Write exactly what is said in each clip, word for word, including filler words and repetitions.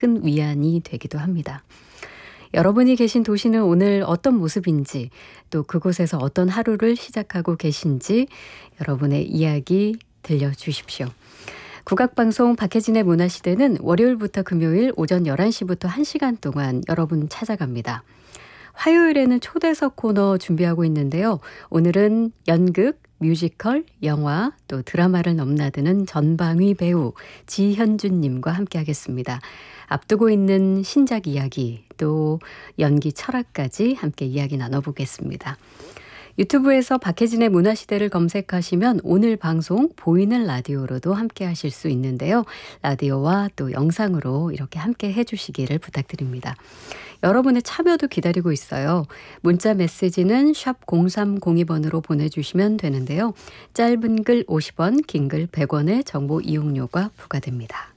큰 위안이 되기도 합니다. 여러분이 계신 도시는 오늘 어떤 모습인지, 또 그곳에서 어떤 하루를 시작하고 계신지 여러분의 이야기 들려주십시오. 국악방송 박혜진의 문화시대는 월요일부터 금요일 오전 열한 시부터 한 시간 동안 여러분 찾아갑니다. 화요일에는 초대석 코너 준비하고 있는데요. 오늘은 연극, 뮤지컬, 영화, 또 드라마를 넘나드는 전방위 배우 지현준님과 함께하겠습니다. 앞두고 있는 신작 이야기, 또 연기 철학까지 함께 이야기 나눠보겠습니다. 유튜브에서 박혜진의 문화시대를 검색하시면 오늘 방송 보이는 라디오로도 함께 하실 수 있는데요. 라디오와 또 영상으로 이렇게 함께 해주시기를 부탁드립니다. 여러분의 참여도 기다리고 있어요. 문자 메시지는 샵 공삼공이 번으로 보내주시면 되는데요. 짧은 글 오십 원, 긴 글 백 원의 정보 이용료가 부과됩니다.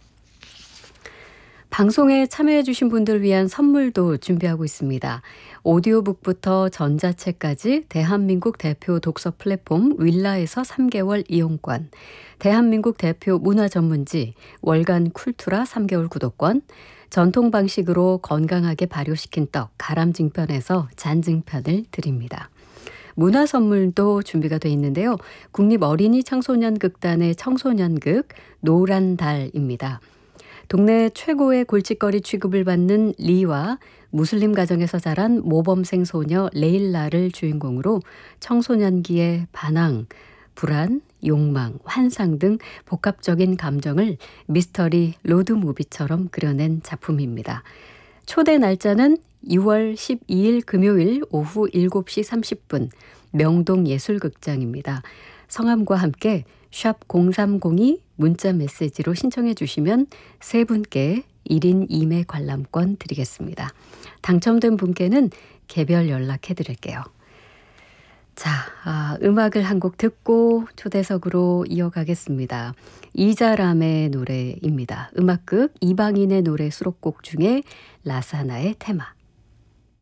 방송에 참여해 주신 분들을 위한 선물도 준비하고 있습니다. 오디오북부터 전자책까지 대한민국 대표 독서 플랫폼 윌라에서 삼 개월 이용권, 대한민국 대표 문화 전문지 월간 쿨투라 삼 개월 구독권, 전통 방식으로 건강하게 발효시킨 떡 가람증편에서 잔증편을 드립니다. 문화 선물도 준비가 돼 있는데요. 국립어린이 청소년극단의 청소년극 노란 달입니다. 동네 최고의 골칫거리 취급을 받는 리와 무슬림 가정에서 자란 모범생 소녀 레일라를 주인공으로 청소년기의 반항, 불안, 욕망, 환상 등 복합적인 감정을 미스터리 로드무비처럼 그려낸 작품입니다. 초대 날짜는 유월 십이일 금요일 오후 일곱 시 삼십 분 명동예술극장입니다. 성함과 함께 샵 공삼공이 문자 메시지로 신청해 주시면 세 분께 일 인 이 매 관람권 드리겠습니다. 당첨된 분께는 개별 연락해 드릴게요. 자, 아, 음악을 한 곡 듣고 초대석으로 이어가겠습니다. 이자람의 노래입니다. 음악극 이방인의 노래 수록곡 중에 라사나의 테마.